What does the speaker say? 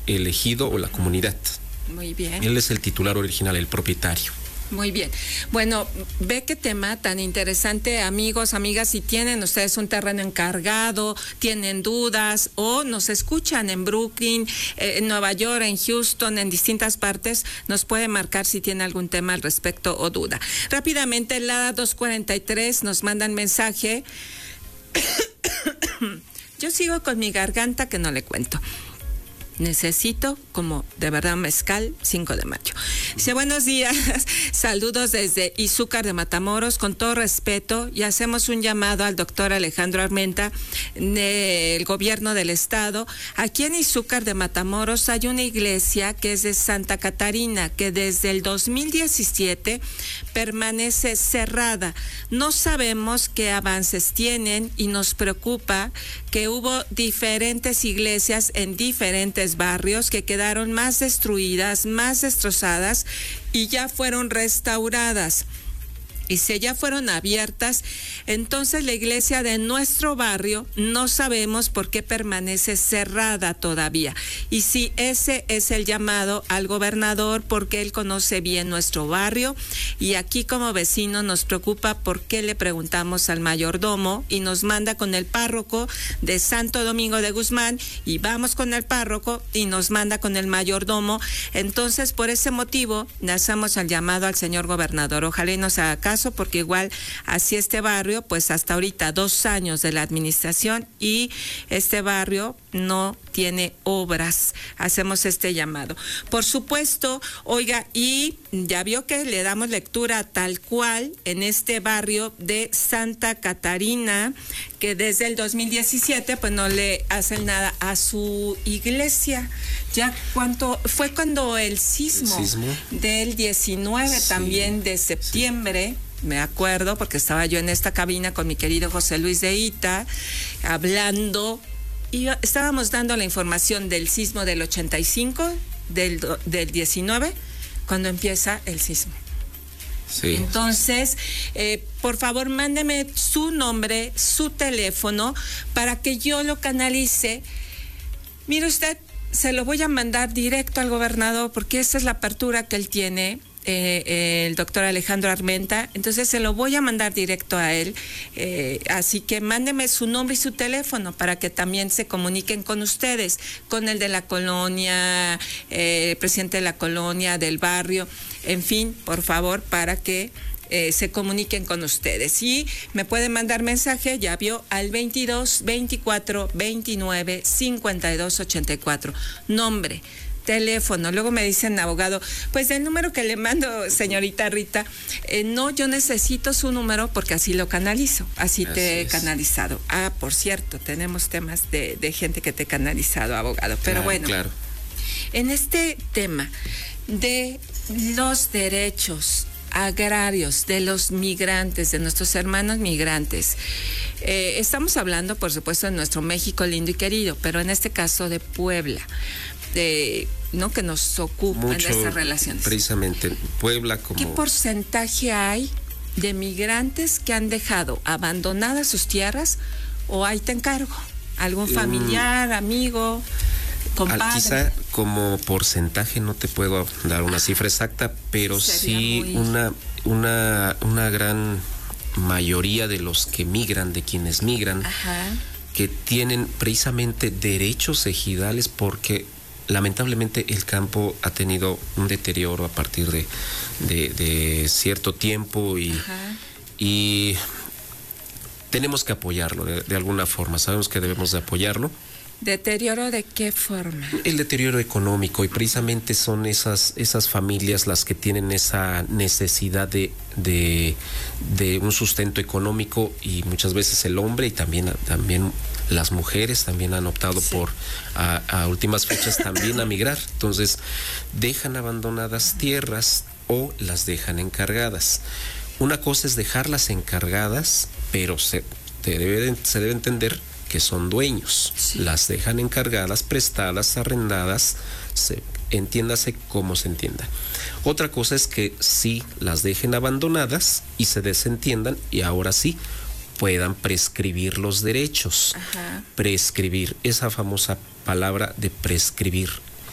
el ejido o la comunidad. Muy bien. Él es el titular original, el propietario. Muy bien. Bueno, ve qué tema tan interesante, amigos, amigas, si tienen ustedes un terreno encargado, tienen dudas o nos escuchan en Brooklyn, en Nueva York, en Houston, en distintas partes, nos puede marcar si tiene algún tema al respecto o duda. Rápidamente, la 243 nos mandan mensaje. Yo sigo con mi garganta que no le cuento. Necesito, como de verdad, mezcal 5 de mayo. Dice, buenos días, saludos desde Izúcar de Matamoros, con todo respeto, y hacemos un llamado al doctor Alejandro Armenta, del gobierno del estado. Aquí en Izúcar de Matamoros hay una iglesia que es de Santa Catarina, que desde el 2017 permanece cerrada. No sabemos qué avances tienen y nos preocupa que hubo diferentes iglesias en diferentes barrios que quedaron más destruidas, más destrozadas y ya fueron restauradas. Y si ya fueron abiertas, entonces la iglesia de nuestro barrio no sabemos por qué permanece cerrada todavía. Y si ese es el llamado al gobernador, porque él conoce bien nuestro barrio, y aquí como vecino nos preocupa por qué le preguntamos al mayordomo y nos manda con el párroco de Santo Domingo de Guzmán, y vamos con el párroco y nos manda con el mayordomo. Entonces, por ese motivo, hacemos el llamado al señor gobernador. Ojalá y nos haga caso, porque igual así este barrio, pues hasta ahorita 2 años de la administración y este barrio no tiene obras. Hacemos este llamado. Por supuesto, oiga, y ya vio que le damos lectura tal cual en este barrio de Santa Catarina, que desde el 2017 pues no le hacen nada a su iglesia. Ya fue cuando el sismo del 19 también de septiembre. Me acuerdo porque estaba yo en esta cabina con mi querido José Luis de Ita, hablando, y estábamos dando la información del sismo del 85, del 19, cuando empieza el sismo. Sí. Entonces, por favor, mándeme su nombre, su teléfono, para que yo lo canalice. Mire usted, se lo voy a mandar directo al gobernador, porque esa es la apertura que él tiene, el doctor Alejandro Armenta. Entonces se lo voy a mandar directo a él, así que mándeme su nombre y su teléfono para que también se comuniquen con ustedes, con el de la colonia, presidente de la colonia, del barrio, en fin, por favor, para que se comuniquen con ustedes. Y me pueden mandar mensaje, ya vio, al 22 24 29 52 84. Nombre, teléfono. Luego me dicen, abogado, pues el número que le mando, señorita Rita, no, yo necesito su número porque así lo canalizo, así te he canalizado. Ah, por cierto, tenemos temas de gente que te he canalizado, abogado. Pero claro, bueno, claro. En este tema de los derechos agrarios de los migrantes, de nuestros hermanos migrantes, estamos hablando, por supuesto, de nuestro México lindo y querido, pero en este caso de Puebla, ¿no? Que nos ocupan mucho, de estas relaciones. Precisamente en Puebla, como... ¿Qué porcentaje hay de migrantes que han dejado abandonadas sus tierras, o ahí te encargo? ¿Algún familiar, amigo, compadre? Quizá como porcentaje no te puedo dar una cifra exacta, pero sí una gran mayoría de los que migran, de quienes migran, que tienen precisamente derechos ejidales, porque lamentablemente el campo ha tenido un deterioro a partir de cierto tiempo y tenemos que apoyarlo de alguna forma. Sabemos que debemos de apoyarlo. ¿Deterioro de qué forma? El deterioro económico, y precisamente son esas familias las que tienen esa necesidad de un sustento económico, y muchas veces el hombre y también las mujeres también han optado por a últimas fechas también a migrar. Entonces dejan abandonadas tierras o las dejan encargadas. Una cosa es dejarlas encargadas, pero se debe entender que son dueños, las dejan encargadas, prestadas, arrendadas, entiéndase como se entienda. Otra cosa es que sí las dejen abandonadas y se desentiendan, y ahora sí puedan prescribir los derechos. Prescribir, esa famosa palabra de prescribir.